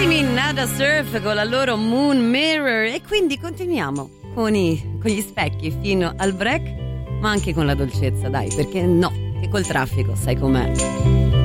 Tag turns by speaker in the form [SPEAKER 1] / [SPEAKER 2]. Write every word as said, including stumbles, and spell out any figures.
[SPEAKER 1] Nada Surf con la loro Moon Mirror, e quindi continuiamo con, i, con gli specchi fino al break, ma anche con la dolcezza, dai, perché no, che col traffico sai com'è.